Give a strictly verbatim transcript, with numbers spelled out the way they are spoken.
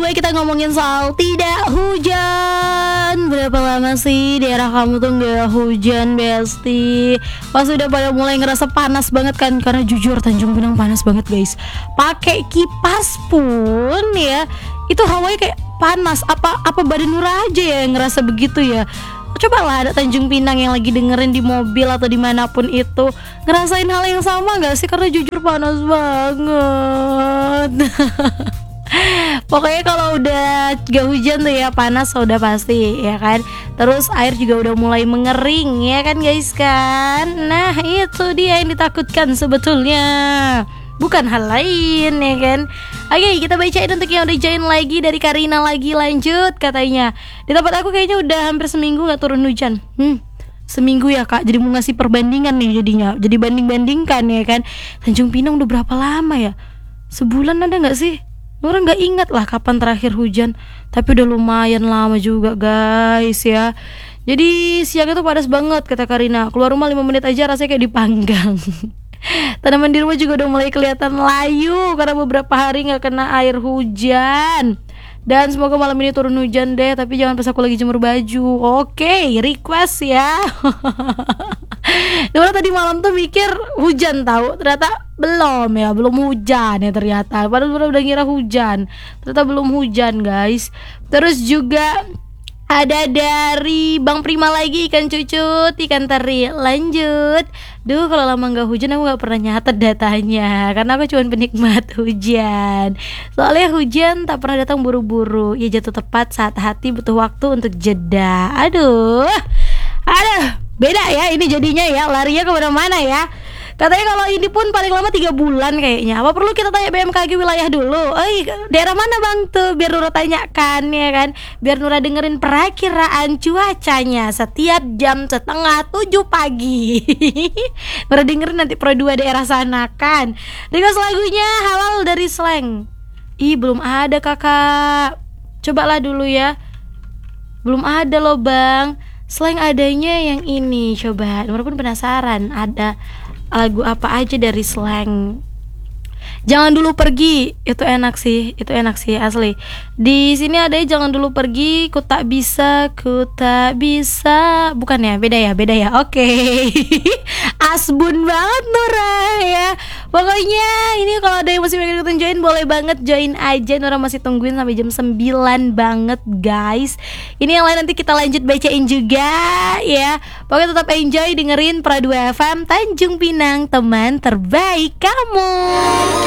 kedua kita ngomongin soal tidak hujan. Berapa lama sih daerah kamu tuh nggak hujan, Besti? Pas udah pada mulai ngerasa panas banget kan? Karena jujur Tanjung Pinang panas banget guys. Pakai kipas pun ya, itu hawanya kayak panas. Apa apa badan Nura aja ya yang ngerasa begitu ya? Coba lah ada Tanjung Pinang yang lagi dengerin di mobil atau dimanapun itu, ngerasain hal yang sama gak sih? Karena jujur panas banget. Pokoknya kalau udah gak hujan tuh ya panas udah pasti ya kan. Terus air juga udah mulai mengering ya kan guys kan. Nah itu dia yang ditakutkan sebetulnya, bukan hal lain ya kan. Oke, kita bacain untuk yang udah join lagi. Dari Karina lagi, lanjut katanya, di tempat aku kayaknya udah hampir seminggu gak turun hujan. Hmm seminggu ya kak, jadi mau ngasih perbandingan nih jadinya. Jadi banding-bandingkan ya kan. Tanjung Pinang udah berapa lama ya? Sebulan ada gak sih? Nura gak ingat lah kapan terakhir hujan. Tapi udah lumayan lama juga guys ya. Jadi siang itu panas banget kata Karina. Keluar rumah lima menit aja rasanya kayak dipanggang. Tanaman di rumah juga udah mulai kelihatan layu karena beberapa hari gak kena air hujan. Dan semoga malam ini turun hujan deh, tapi jangan pas aku lagi jemur baju. Oke, request ya. Nura tadi malam tuh mikir hujan tahu, ternyata belum ya, belum hujan ya ternyata. Padahal Nura udah ngira hujan, ternyata belum hujan guys. Terus juga ada dari Bang Prima lagi, ikan cucut, ikan teri. Lanjut. Duh kalau lama gak hujan aku gak pernah nyatet datanya, karena aku cuma penikmat hujan. Soalnya hujan tak pernah datang buru-buru, ya jatuh tepat saat hati butuh waktu untuk jeda. Aduh, aduh, beda ya ini jadinya ya, larinya kemana-mana ya. Katanya kalau ini pun paling lama tiga bulan kayaknya. Apa perlu kita tanya B M K G wilayah dulu? Eh, daerah mana bang tuh? Biar Nura tanyakan ya kan. Biar Nura dengerin perakiraan cuacanya setiap jam setengah tujuh pagi. Nura dengerin nanti pro dua daerah sana kan. Request lagunya Halal dari Slang. Ih belum ada kakak. Cobalah dulu ya. Belum ada loh bang. Slang adanya yang ini. Coba Nura pun penasaran ada lagu apa aja dari Slang. Jangan dulu pergi, itu enak sih, itu enak sih asli. Di sini ada jangan dulu pergi, ku tak bisa, ku tak bisa. Bukan ya, beda ya, beda ya. Oke. Okay. Asbun banget Nura ya. Pokoknya ini kalau ada yang masih pengen ikutan join, boleh banget join aja. Nura masih tungguin sampai jam sembilan banget guys. Ini yang lain nanti kita lanjut bacain juga ya. Pokoknya tetap enjoy dengerin Pro dua F M Tanjung Pinang, teman terbaik kamu.